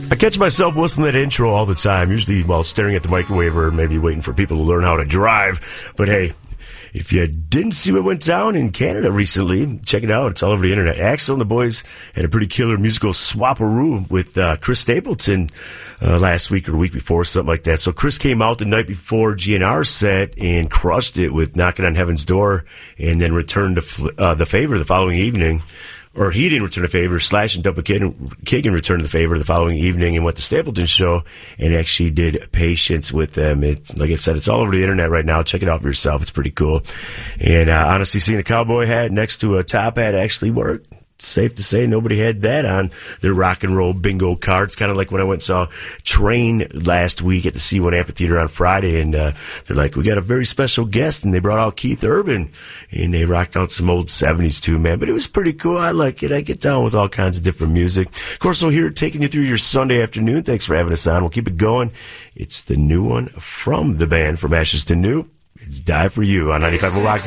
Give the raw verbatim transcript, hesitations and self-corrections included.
I catch myself listening to that intro all the time, usually while staring at the microwave or maybe waiting for people to learn how to drive. But hey, if you didn't see what went down in Canada recently, check it out. It's all over the internet. Axl and the boys had a pretty killer musical swap-a-roo with uh, Chris Stapleton uh, last week or the week before, something like that. So Chris came out the night before G N R set and crushed it with Knocking on Heaven's Door, and then returned the, fl- uh, the favor the following evening. Or he didn't return the favor. Slash and Double Kagan returned the favor the following evening and went to Stapleton show and actually did Patience with them. It's like I said, it's all over the internet right now. Check it out for yourself. It's pretty cool. And uh, honestly, seeing a cowboy hat next to a top hat actually worked. It's safe to say nobody had that on their rock and roll bingo cards. Kind of like when I went and saw Train last week at the C one Amphitheater on Friday, and uh, they're like, we got a very special guest, and they brought out Keith Urban, and they rocked out some old seventies too, man. But it was pretty cool. I like it. I get down with all kinds of different music. Of course, we're here taking you through your Sunday afternoon. Thanks for having us on. We'll keep it going. It's the new one from the band From Ashes to New. It's Die For You on ninety-five Rock.